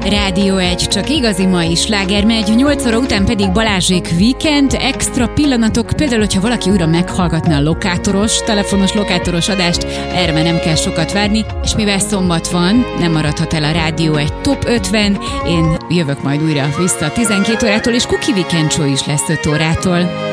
Rádió 1, csak igazi mai sláger megy, 8 óra után pedig Balázsék Weekend, extra pillanatok, például, hogyha valaki újra meghallgatna a telefonos lokátoros adást, erre már nem kell sokat várni, és mivel szombat van, nem maradhat el a Rádió 1 Top 50, én jövök majd újra vissza 12 órától, és Cookie Weekend Show is lesz 5 órától.